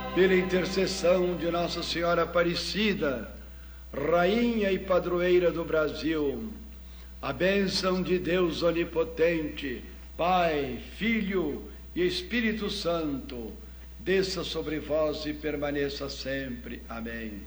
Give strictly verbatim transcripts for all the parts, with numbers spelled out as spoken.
pela intercessão de Nossa Senhora Aparecida, Rainha e Padroeira do Brasil, a bênção de Deus Onipotente, Pai, Filho e Espírito Santo, desça sobre vós e permaneça sempre. Amém.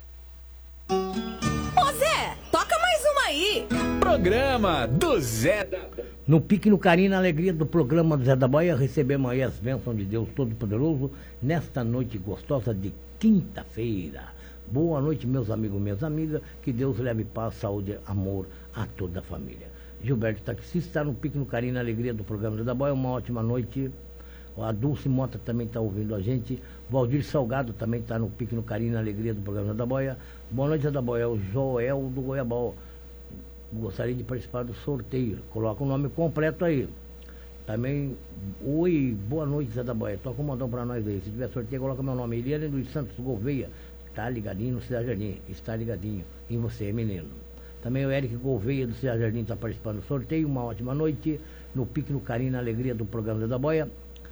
Ô Zé, toca mais uma aí. Programa do Zé da... No pique, no carinho, na alegria do programa do Zé da Boia, recebemos aí as bênçãos de Deus Todo-Poderoso nesta noite gostosa de quinta-feira. Boa noite, meus amigos, minhas amigas. Que Deus leve paz, saúde, amor a toda a família. Gilberto Taxista está no pique, no carinho, na alegria do programa do Zé da Boia. Uma ótima noite. A Dulce Mota também está ouvindo a gente. Valdir Salgado também está no pique, no carinho, na alegria do programa da Boia. Boa noite, Zé da Boia. O Joel do Goiabal. Gostaria de participar do sorteio. Coloca o nome completo aí. Também, oi, boa noite, Zé da Boia. Toca um modão para nós aí. Se tiver sorteio, coloca meu nome. Eliane dos Santos Gouveia. Está ligadinho no Cidade Jardim. Está ligadinho em você, menino. Também o Eric Gouveia do Cidade Jardim está participando do sorteio. Uma ótima noite. No pique, no carinho, na alegria do programa Zé da Boia.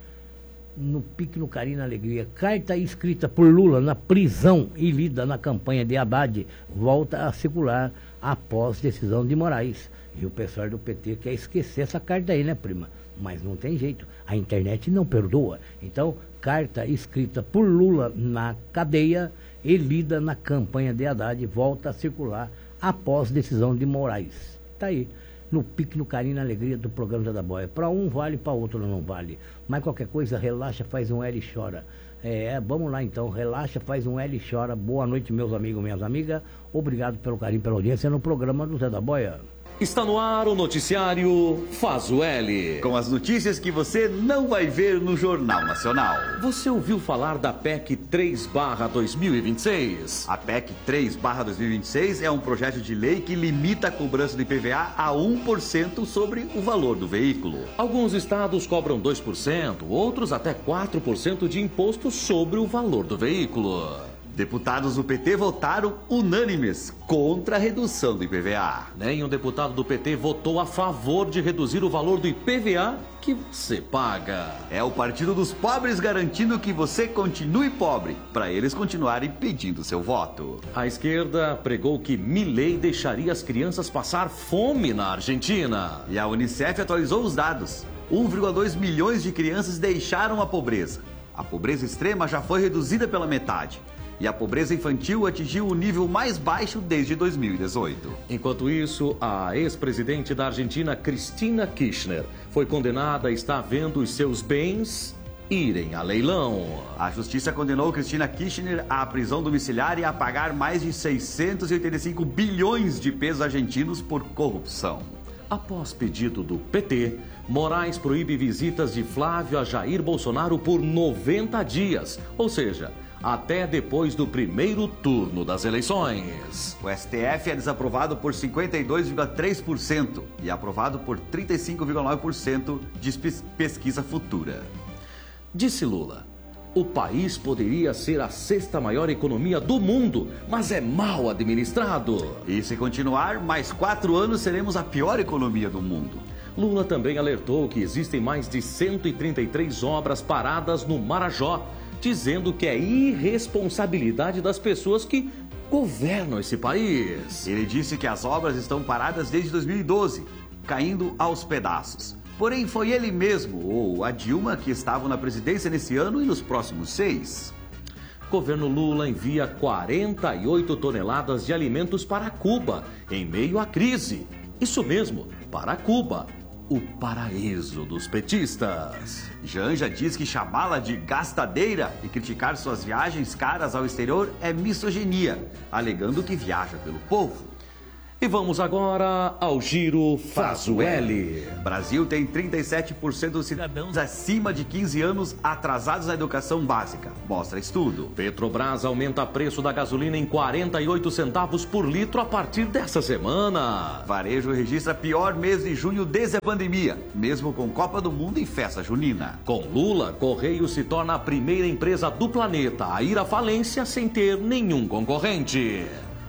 No pique, no carinho, na alegria. Carta escrita por Lula na prisão e lida na campanha de Haddad volta a circular após decisão de Moraes. E o pessoal do P T quer esquecer essa carta aí, né, prima? Mas não tem jeito. A internet não perdoa. Então, carta escrita por Lula na cadeia e lida na campanha de Haddad volta a circular após decisão de Moraes. Tá aí. No pique, no carinho, na alegria do programa Zé da Boia. Para um vale, para outro não vale. Mas qualquer coisa, relaxa, faz um L e chora. É, vamos lá então, relaxa, faz um L e chora. Boa noite, meus amigos, minhas amigas. Obrigado pelo carinho, pela audiência no programa do Zé da Boia. Está no ar o noticiário Faz o L. Com as notícias que você não vai ver no Jornal Nacional. Você ouviu falar da P E C três barra dois mil e vinte e seis? A P E C três barra dois mil e vinte e seis é um projeto de lei que limita a cobrança do I P V A a um por cento sobre o valor do veículo. Alguns estados cobram dois por cento, outros até quatro por cento de imposto sobre o valor do veículo. Deputados do P T votaram unânimes contra a redução do I P V A. Nenhum deputado do P T votou a favor de reduzir o valor do I P V A que você paga. É o Partido dos Pobres garantindo que você continue pobre, para eles continuarem pedindo seu voto. A esquerda pregou que Milei deixaria as crianças passar fome na Argentina. E a Unicef atualizou os dados. um vírgula dois milhões de crianças deixaram a pobreza. A pobreza extrema já foi reduzida pela metade. E a pobreza infantil atingiu o nível mais baixo desde dois mil e dezoito. Enquanto isso, a ex-presidente da Argentina, Cristina Kirchner, foi condenada a estar vendo os seus bens irem a leilão. A justiça condenou Cristina Kirchner à prisão domiciliar e a pagar mais de seiscentos e oitenta e cinco bilhões de pesos argentinos por corrupção. Após pedido do P T, Moraes proíbe visitas de Flávio a Jair Bolsonaro por noventa dias, ou seja, até depois do primeiro turno das eleições. O S T F é desaprovado por cinquenta e dois vírgula três por cento e aprovado por trinta e cinco vírgula nove por cento de pesquisa futura. Disse Lula, o país poderia ser a sexta maior economia do mundo, mas é mal administrado. E se continuar, mais quatro anos seremos a pior economia do mundo. Lula também alertou que existem mais de cento e trinta e três obras paradas no Marajó, dizendo que é irresponsabilidade das pessoas que governam esse país. Ele disse que as obras estão paradas desde dois mil e doze, caindo aos pedaços. Porém, foi ele mesmo, ou a Dilma, que estavam na presidência nesse ano e nos próximos seis. Governo Lula envia quarenta e oito toneladas de alimentos para Cuba, em meio à crise. Isso mesmo, para Cuba. O paraíso dos petistas. Janja diz que chamá-la de gastadeira e criticar suas viagens caras ao exterior é misoginia, alegando que viaja pelo povo. E vamos agora ao Giro Faz o L. Brasil tem trinta e sete por cento dos cidadãos acima de quinze anos atrasados na educação básica, mostra estudo. Petrobras aumenta preço da gasolina em quarenta e oito centavos por litro a partir dessa semana. Varejo registra pior mês de junho desde a pandemia, mesmo com Copa do Mundo e festa junina. Com Lula, Correio se torna a primeira empresa do planeta a ir à falência sem ter nenhum concorrente.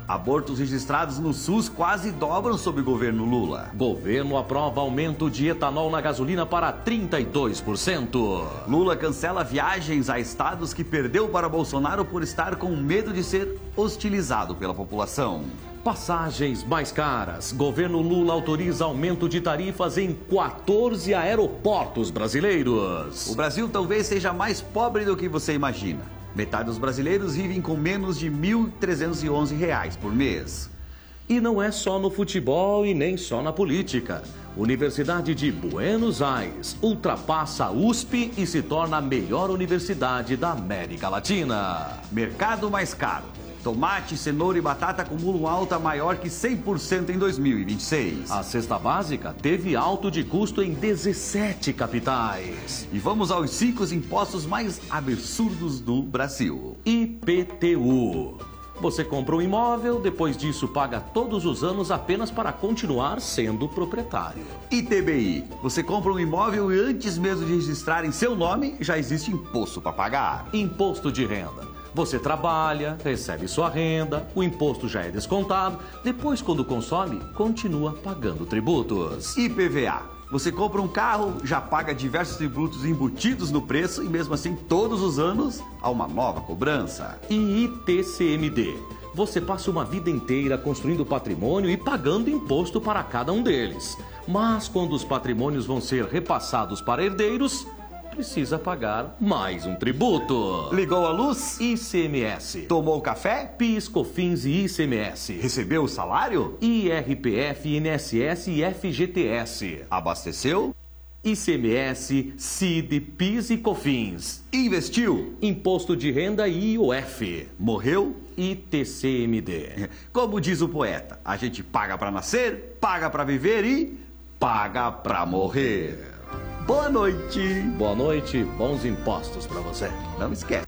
Abortos registrados no SUS quase dobram sob o governo Lula. Governo aprova aumento de etanol na gasolina para trinta e dois por cento. Lula cancela viagens a estados que perdeu para Bolsonaro por estar com medo de ser hostilizado pela população. Passagens mais caras. Governo Lula autoriza aumento de tarifas em quatorze aeroportos brasileiros. O Brasil talvez seja mais pobre do que você imagina. Metade dos brasileiros vivem com menos de mil trezentos e onze reais por mês. E não é só no futebol e nem só na política. Universidade de Buenos Aires ultrapassa a U S P e se torna a melhor universidade da América Latina. Mercado mais caro. Tomate, cenoura e batata acumulam alta maior que cem por cento em dois mil e vinte e seis. A cesta básica teve alto de custo em dezessete capitais. E vamos aos cinco impostos mais absurdos do Brasil. I P T U. Você compra um imóvel, depois disso paga todos os anos apenas para continuar sendo proprietário. I T B I. Você compra um imóvel e antes mesmo de registrar em seu nome, já existe imposto para pagar. Imposto de renda. Você trabalha, recebe sua renda, o imposto já é descontado, depois quando consome, continua pagando tributos. I P V A. Você compra um carro, já paga diversos tributos embutidos no preço e mesmo assim todos os anos há uma nova cobrança. E I T C M D. Você passa uma vida inteira construindo patrimônio e pagando imposto para cada um deles. Mas quando os patrimônios vão ser repassados para herdeiros, precisa pagar mais um tributo. Ligou a luz? I C M S. Tomou café? PIS, COFINS e I C M S. Recebeu o salário? I R P F, I N S S e F G T S. Abasteceu? I C M S, C I D, PIS e COFINS. Investiu? Imposto de renda e I O F. Morreu? I T C M D. Como diz o poeta, a gente paga pra nascer, paga pra viver e paga pra morrer. Boa noite. Boa noite, bons impostos pra você. Não esquece.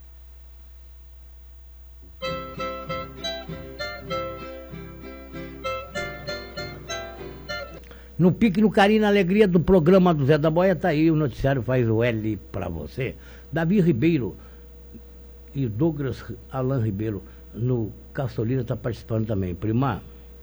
No pique, no carinho, na alegria do programa do Zé da Boia, tá aí, o noticiário faz o L pra você. Davi Ribeiro e Douglas Alan Ribeiro no Castolina tá participando também. Primar.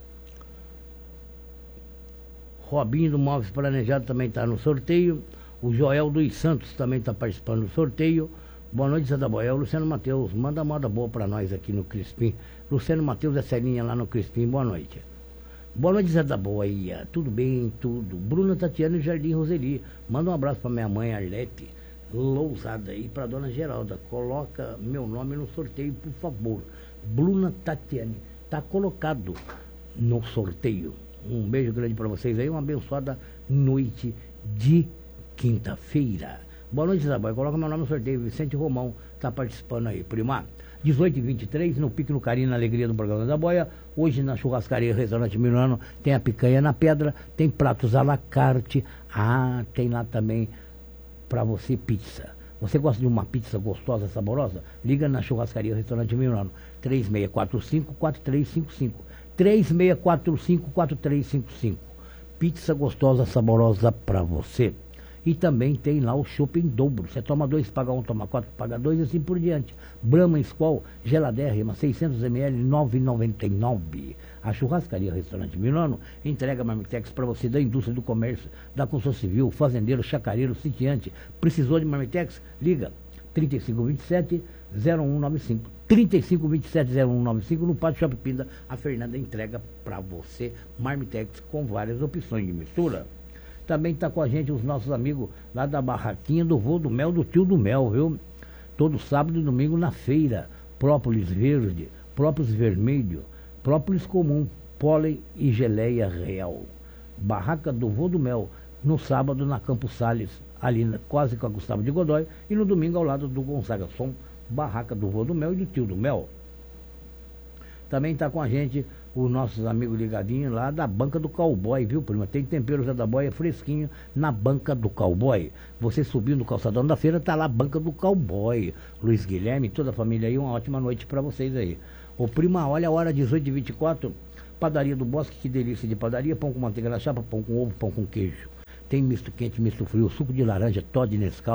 Robinho do Móveis Planejado também está no sorteio. O Joel dos Santos também está participando do sorteio. Boa noite, Zé da Boia. É o Luciano Matheus. Manda moda boa para nós aqui no Crispim. Luciano Matheus é Celinha lá no Crispim. Boa noite. Boa noite, Zé da Boia. Tudo bem? Tudo. Bruna Tatiana e Jardim Roseli. Manda um abraço para minha mãe, Arlete Lousada. E para dona Geralda. Coloca meu nome no sorteio, por favor. Bruna Tatiana. Está colocado no sorteio. Um beijo grande para vocês aí, uma abençoada noite de quinta-feira. Boa noite, Zé da Boia. Coloca meu nome no sorteio. Vicente Romão está participando aí. Primar, dezoito e vinte e três, no Pique no Carinho, na alegria do programa da Boia. Hoje na churrascaria Restaurante Milano tem a picanha na pedra, tem pratos à la carte. Ah, tem lá também para você pizza. Você gosta de uma pizza gostosa, saborosa? Liga na churrascaria Restaurante Milano. três seis quatro cinco, quatro três cinco cinco. três seis quatro cinco, quatro três cinco cinco. Pizza gostosa, saborosa para você. E também tem lá o chopp em dobro. Você toma dois, paga um, toma quatro, paga dois e assim por diante. Brahma Skol, geladérrima, seiscentos mililitros, nove reais e noventa e nove centavos. A churrascaria Restaurante Milano entrega marmitex para você da indústria do comércio, da construção civil, fazendeiro, chacareiro, sitiante. Precisou de marmitex? Liga trinta e cinco vinte e sete, zero um nove cinco. trinta e cinco vinte e sete, zero um nove cinco, no Pátio Shopping Pinda. A Fernanda entrega para você marmitex com várias opções de mistura. Também está com a gente os nossos amigos lá da barraquinha do Vô do Mel, do Tio do Mel, viu? Todo sábado e domingo na feira. Própolis verde, própolis vermelho, própolis comum, pólen e geleia real. Barraca do Vô do Mel, no sábado na Campos Sales, ali na, quase com a Gustavo de Godoy, e no domingo ao lado do Gonzaga Som, Barraca do Vô do Mel e do Tio do Mel. Também está com a gente os nossos amigos ligadinhos lá da Banca do Cowboy, viu, prima? Tem tempero Zé da Boia fresquinho na Banca do Cowboy. Você subindo no calçadão da feira, tá lá a Banca do Cowboy. Luiz Guilherme, toda a família aí, uma ótima noite para vocês aí. Ô prima, olha a hora dezoito e vinte e quatro, Padaria do Bosque, que delícia de padaria, pão com manteiga na chapa, pão com ovo, pão com queijo. Tem misto quente, misto frio, suco de laranja, Toddy Nescau,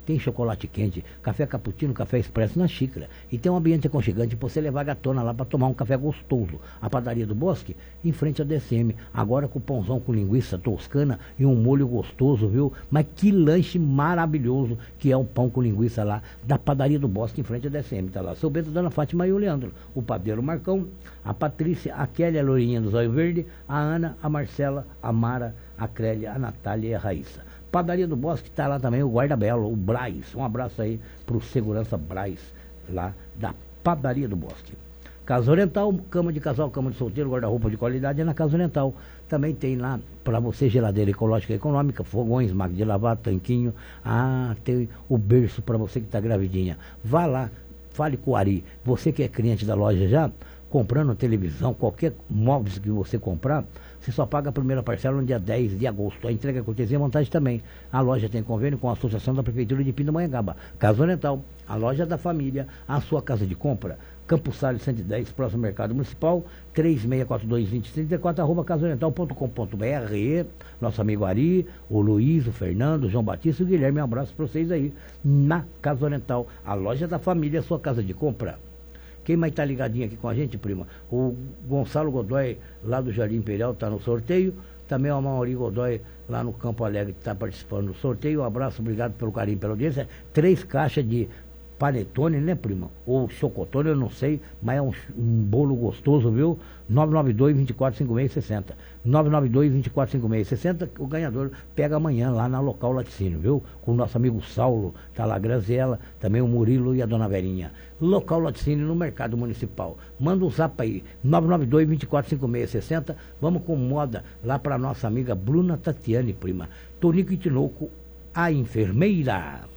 tem chocolate quente, café cappuccino, café expresso na xícara. E tem um ambiente aconchegante para você levar a gatona lá para tomar um café gostoso. A padaria do Bosque, em frente ao D C M. Agora com pãozão com linguiça toscana e um molho gostoso, viu? Mas que lanche maravilhoso que é o pão com linguiça lá da padaria do Bosque, em frente ao D C M. Tá lá seu Bento, Dona Fátima e o Leandro. O padeiro Marcão, a Patrícia, a Kelly, a Lourinha do Zóio Verde, a Ana, a Marcela, a Mara, a Crélia, a Natália e a Raíssa. Padaria do Bosque, está lá também o Guarda-Belo, o Braz. Um abraço aí pro segurança Braz, lá da Padaria do Bosque. Casa Oriental, cama de casal, cama de solteiro, guarda-roupa de qualidade é na Casa Oriental. Também tem lá para você geladeira ecológica e econômica, fogões, máquina de lavar, tanquinho. Ah, tem o berço para você que está gravidinha. Vá lá, fale com o Ari. Você que é cliente da loja já, comprando televisão, qualquer móveis que você comprar, você só paga a primeira parcela no dia dez de agosto. A entrega, cortesia e montagem também. A loja tem convênio com a Associação da Prefeitura de Pindamonhangaba. Casa Oriental, a loja da família, a sua casa de compra. Campos Salles cento e dez, próximo Mercado Municipal, três seis quatro dois, dois zero três quatro, arroba casa oriental ponto com ponto b r. Nosso amigo Ari, o Luiz, o Fernando, o João Batista e o Guilherme. Um abraço para vocês aí na Casa Oriental, a loja da família, a sua casa de compra. Quem mais está ligadinho aqui com a gente, prima? O Gonçalo Godoy, lá do Jardim Imperial, está no sorteio. Também o Mauri Godoy, lá no Campo Alegre, está participando do sorteio. Um abraço, obrigado pelo carinho, pela audiência. Três caixas de panetone, né, prima? Ou chocotone, eu não sei, mas é um, um bolo gostoso, viu? nove nove dois, dois quatro cinco seis seis zero. nove nove dois, dois quatro cinco seis seis zero. O ganhador pega amanhã lá na Local Laticínio, viu? Com o nosso amigo Saulo, tá lá a Graziela, também o Murilo e a Dona Verinha. Local Laticínio no Mercado Municipal. Manda um zap aí, nove nove dois, dois quatro cinco seis seis zero. Vamos com moda lá para nossa amiga Bruna Tatiane, prima. Tonico e Tinoco, a enfermeira.